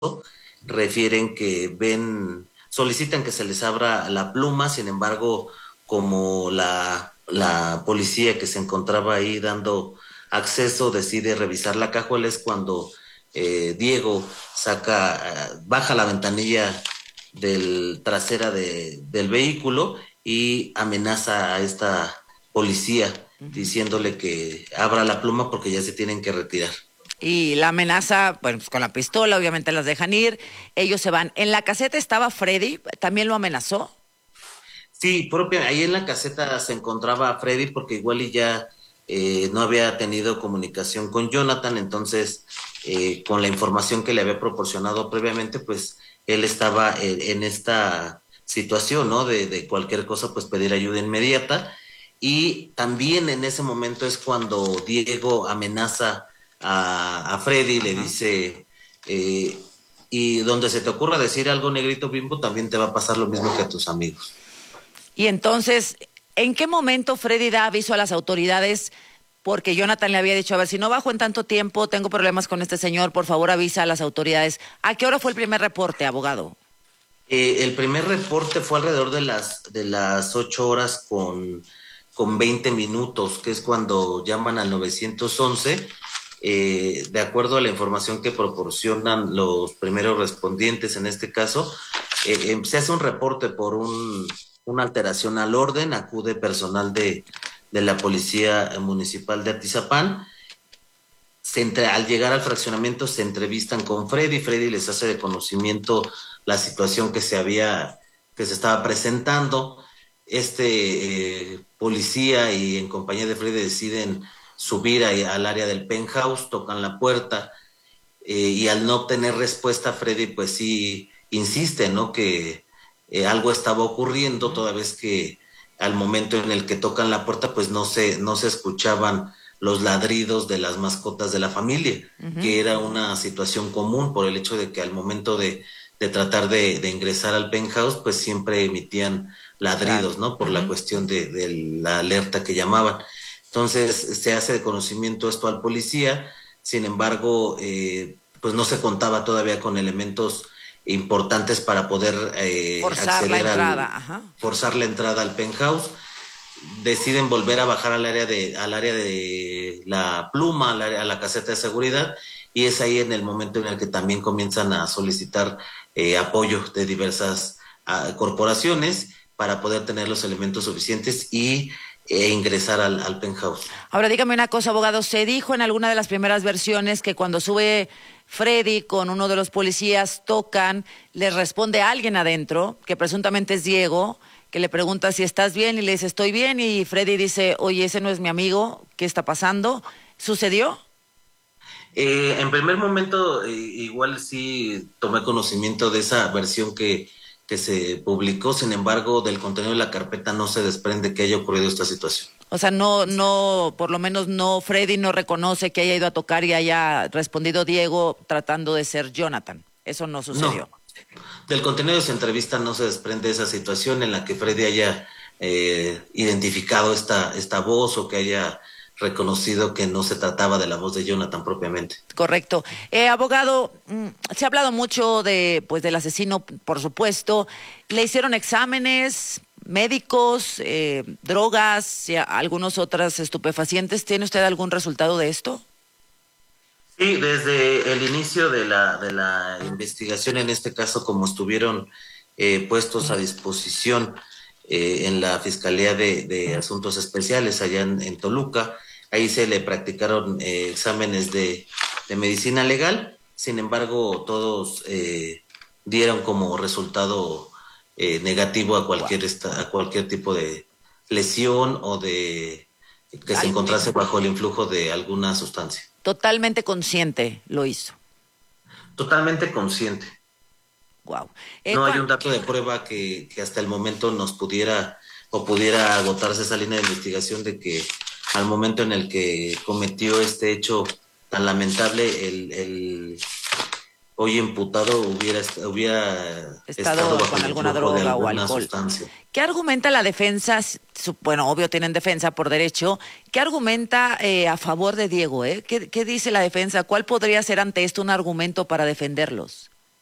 refieren que solicitan que se les abra la pluma. Sin embargo, como la policía que se encontraba ahí dando acceso decide revisar la cajuela, es cuando Diego baja la ventanilla del trasera del vehículo y amenaza a esta policía diciéndole que abra la pluma porque ya se tienen que retirar. Y la amenaza, bueno, pues con la pistola, obviamente las dejan ir, ellos se van. En la caseta estaba Freddy, ¿también lo amenazó? Sí, ahí en la caseta se encontraba Freddy porque igual y ya no había tenido comunicación con Jonathan. Entonces con la información que le había proporcionado previamente, pues él estaba en esta situación, ¿no? De cualquier cosa, pues pedir ayuda inmediata. Y también en ese momento es cuando Diego amenaza a Freddy, le Ajá. dice, eh, y donde se te ocurra decir algo, negrito bimbo, también te va a pasar lo mismo que a tus amigos. Y entonces, ¿en qué momento Freddy da aviso a las autoridades? Porque Jonathan le había dicho, a ver, si no bajo en tanto tiempo, tengo problemas con este señor, por favor avisa a las autoridades. ¿A qué hora fue el primer reporte, abogado? El primer reporte fue alrededor de las 8 horas con 20 minutos, que es cuando llaman al 911. De acuerdo a la información que proporcionan los primeros respondientes en este caso, se hace un reporte por una alteración al orden, acude personal de la Policía Municipal de Atizapán. Al llegar al fraccionamiento se entrevistan con Freddy les hace de conocimiento la situación que se estaba presentando. Policía y en compañía de Freddy deciden subir al área del penthouse, tocan la puerta, y al no obtener respuesta, Freddy pues sí insiste, ¿no? Que algo estaba ocurriendo, toda vez que al momento en el que tocan la puerta, pues no se escuchaban los ladridos de las mascotas de la familia, Ujú. que era una situación común por el hecho de que al momento de tratar de ingresar al penthouse, pues siempre emitían Claro. ladridos, ¿no? Por la Ujú. cuestión de la alerta que llamaban. Entonces se hace de conocimiento esto al policía. Sin embargo, pues no se contaba todavía con elementos importantes para poder Forzar la entrada, ajá. forzar la entrada al penthouse. Deciden volver a bajar al área de la pluma, a la caseta de seguridad, y es ahí en el momento en el que también comienzan a solicitar apoyo de diversas corporaciones para poder tener los elementos suficientes e ingresar al penthouse. Ahora dígame una cosa, abogado, se dijo en alguna de las primeras versiones que cuando sube Freddy con uno de los policías, tocan, le responde a alguien adentro, que presuntamente es Diego, que le pregunta si estás bien y le dice estoy bien y Freddy dice, oye, ese no es mi amigo, ¿qué está pasando? ¿Sucedió? En primer momento, igual sí tomé conocimiento de esa versión que se publicó. Sin embargo, del contenido de la carpeta no se desprende que haya ocurrido esta situación. O sea, por lo menos no, Freddy no reconoce que haya ido a tocar y haya respondido Diego tratando de ser Jonathan. Eso no sucedió. No, del contenido de su entrevista no se desprende esa situación en la que Freddy haya identificado esta voz, o que haya reconocido que no se trataba de la voz de Jonathan propiamente. Correcto. Abogado, se ha hablado mucho pues, del asesino, por supuesto. ¿Le hicieron exámenes médicos, drogas y algunos otros estupefacientes? ¿Tiene usted algún resultado de esto? Sí, desde el inicio de la investigación, en este caso, como estuvieron puestos a disposición en la Fiscalía de Asuntos Especiales allá en Toluca, ahí se le practicaron exámenes de medicina legal. Sin embargo, todos dieron como resultado negativo Wow. a cualquier tipo de lesión o de que se encontrase bajo el influjo de alguna sustancia. Totalmente consciente lo hizo. Totalmente consciente. Wow. No hay un dato de prueba que hasta el momento nos pudiera agotarse esa línea de investigación, de que al momento en el que cometió este hecho tan lamentable, el hoy imputado hubiera estado Estado bajo con el alguna influjo de droga o alguna alcohol. sustancia. ¿Qué argumenta la defensa? Bueno, obvio tienen defensa por derecho. ¿Qué argumenta a favor de Diego? ¿Qué dice la defensa? ¿Cuál podría ser ante esto un argumento para defenderlos?